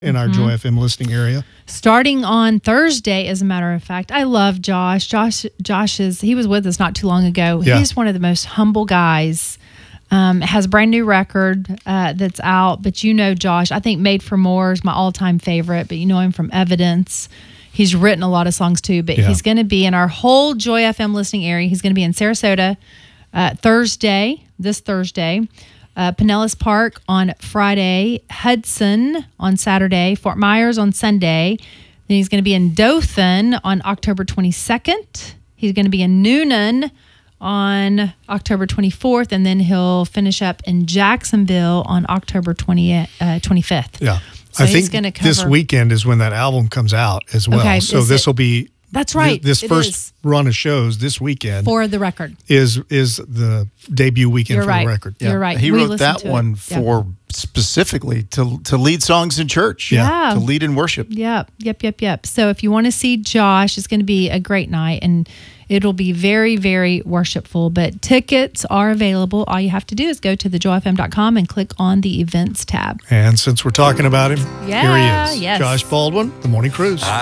in our Joy FM listening area. Starting on Thursday, as a matter of fact. I love Josh. He was with us not too long ago. Yeah. He's one of the most humble guys. Has a brand new record that's out. But you know Josh. I think Made for More is my all-time favorite. But you know him from Evidence. He's written a lot of songs too. But he's going to be in our whole Joy FM listening area. He's going to be in Sarasota this Thursday. Pinellas Park on Friday, Hudson on Saturday, Fort Myers on Sunday. Then he's going to be in Dothan on October 22nd. He's going to be in Noonan on October 24th, and then he'll finish up in Jacksonville on October 25th. Yeah. So I think this weekend is when that album comes out as well. Okay, so this will be... That's right. This first run of shows this weekend for the record is the debut weekend for the record. Yeah. You're right. He wrote that one for specifically to lead songs in church. Yeah. To lead in worship. Yep. So if you want to see Josh, it's going to be a great night, and it'll be very, very worshipful. But tickets are available. All you have to do is go to thejoyfm.com and click on the events tab. And since we're talking about him, here he is. Yes. Josh Baldwin, The Morning Cruise.